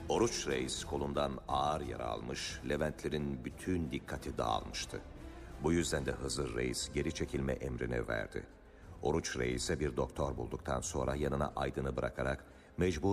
Oruç Reis kolundan ağır yara almış, Leventlerin bütün dikkati dağılmıştı. Bu yüzden de Hızır Reis geri çekilme emrini verdi. Oruç Reis'e bir doktor bulduktan sonra yanına Aydın'ı bırakarak mecbur